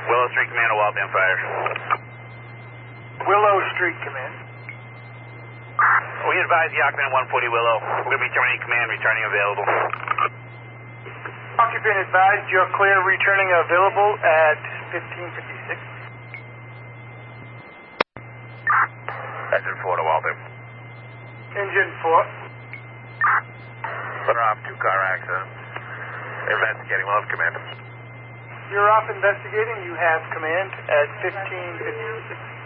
Willow Street Command, a wildman fire. Willow Street Command. We advise the occupant 140 Willow. We're going to be terminating command, returning available. Occupant advised you're clear, returning available at 1556. Engine 4 to Walter. Engine 4. Put her off, 2-car accident. Investigating, we'll have command. You're off investigating, you have command at 1556.